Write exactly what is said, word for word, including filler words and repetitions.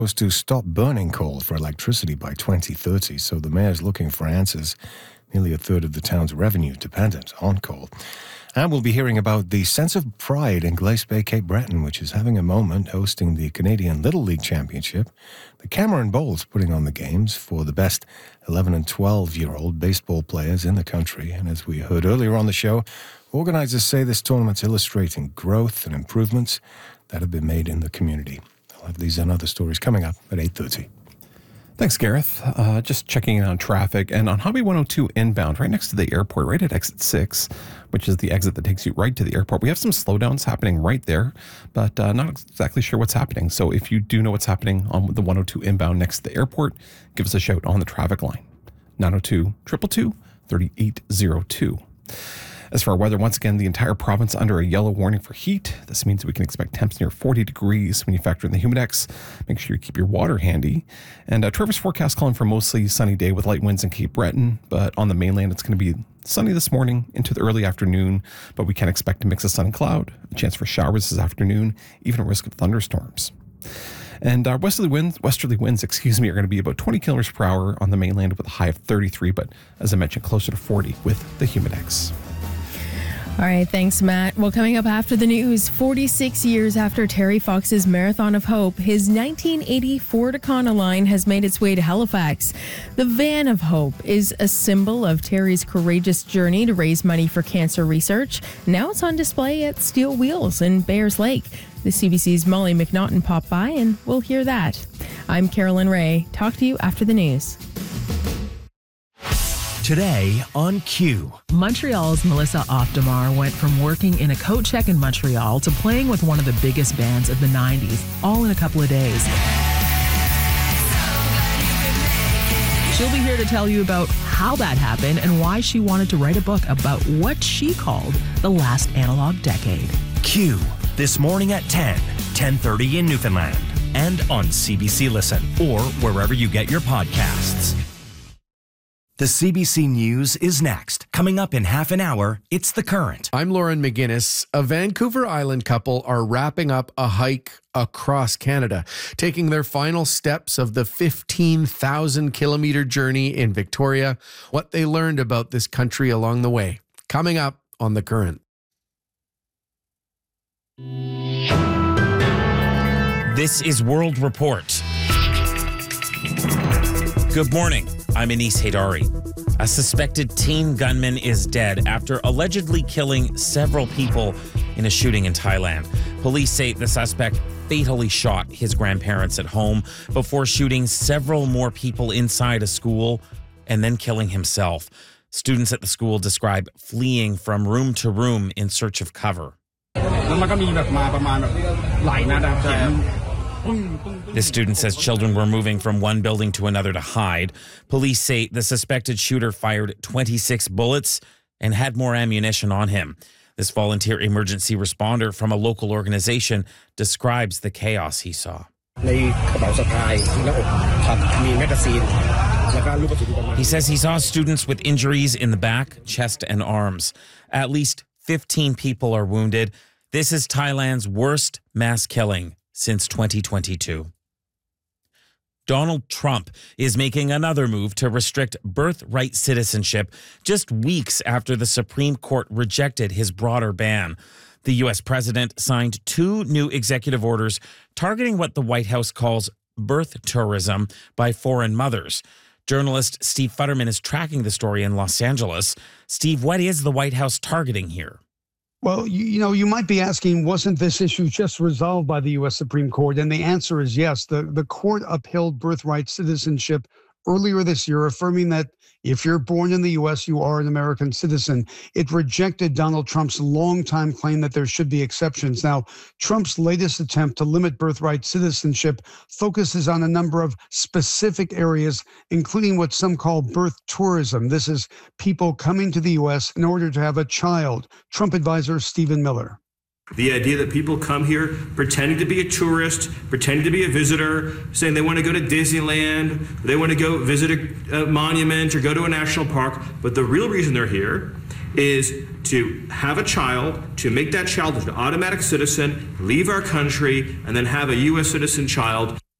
was to stop burning coal for electricity by twenty thirty, so the mayor's looking for answers. Nearly a third of the town's revenue dependent on coal. And we'll be hearing about the sense of pride in Glace Bay, Cape Breton, which is having a moment hosting the Canadian Little League Championship. The Cameron Bowls putting on the games for the best eleven and twelve-year-old baseball players in the country. And as we heard earlier on the show, organizers say this tournament's illustrating growth and improvements that have been made in the community. I'll have these and other stories coming up at eight thirty. Thanks, Gareth. Uh, just checking in on traffic and on Highway one oh two inbound, right next to the airport, right at exit six, which is the exit that takes you right to the airport. We have some slowdowns happening right there, but uh, not exactly sure what's happening. So if you do know what's happening on the one oh two inbound next to the airport, give us a shout on the traffic line, nine oh two, two two two, three eight zero two. As for our weather, once again, the entire province under a yellow warning for heat. This means we can expect temps near forty degrees when you factor in the Humidex. Make sure you keep your water handy. And uh, Trevor's forecast calling for a mostly sunny day with light winds in Cape Breton, but on the mainland, it's going to be sunny this morning into the early afternoon, but we can expect a mix of sun and cloud, a chance for showers this afternoon, even a risk of thunderstorms. And our westerly winds, westerly winds, excuse me, are going to be about twenty kilometers per hour on the mainland with a high of thirty-three, but as I mentioned, closer to forty with the Humidex. All right, thanks, Matt. Well, coming up after the news, forty-six years after Terry Fox's Marathon of Hope, his nineteen eighty Ford Econoline has made its way to Halifax. The Van of Hope is a symbol of Terry's courageous journey to raise money for cancer research. Now it's on display at Steel Wheels in Bayers Lake. The C B C's Molly McNaughton popped by, and we'll hear that. I'm Carolyn Ray. Talk to you after the news. Today on Q. Montreal's Melissa Oftamar went from working in a coat check in Montreal to playing with one of the biggest bands of the nineties, all in a couple of days. She'll be here to tell you about how that happened and why she wanted to write a book about what she called the last analog decade. Q, this morning at ten, ten thirty in Newfoundland, and on C B C Listen, or wherever you get your podcasts. The C B C News is next. Coming up in half an hour, it's The Current. I'm Lauren McGinnis. A Vancouver Island couple are wrapping up a hike across Canada, taking their final steps of the fifteen thousand kilometer journey in Victoria, what they learned about this country along the way. Coming up on The Current. This is World Report. Good morning. I'm Anis Haydari. A suspected teen gunman is dead after allegedly killing several people in a shooting in Thailand. Police say the suspect fatally shot his grandparents at home before shooting several more people inside a school and then killing himself. Students at the school describe fleeing from room to room in search of cover. The student says children were moving from one building to another to hide. Police say the suspected shooter fired twenty-six bullets and had more ammunition on him. This volunteer emergency responder from a local organization describes the chaos he saw. He says he saw students with injuries in the back, chest, and arms. At least fifteen people are wounded. This is Thailand's worst mass killing since twenty twenty-two. Donald Trump is making another move to restrict birthright citizenship just weeks after the Supreme Court rejected his broader ban. The U S president signed two new executive orders targeting what the White House calls birth tourism by foreign mothers. Journalist Steve Futterman is tracking the story in Los Angeles. Steve, what is the White House targeting here? Well, you, you know, you might be asking, wasn't this issue just resolved by the U S Supreme Court? And the answer is yes. The, the court upheld birthright citizenship earlier this year, affirming that if you're born in the U S, you are an American citizen. It rejected Donald Trump's longtime claim that there should be exceptions. Now, Trump's latest attempt to limit birthright citizenship focuses on a number of specific areas, including what some call birth tourism. This is people coming to the U S in order to have a child. Trump advisor Stephen Miller. The idea that people come here pretending to be a tourist, pretending to be a visitor, saying they want to go to Disneyland, they want to go visit a, a monument or go to a national park, but the real reason they're here is to have a child, to make that child an automatic citizen, leave our country, and then have a U S citizen child.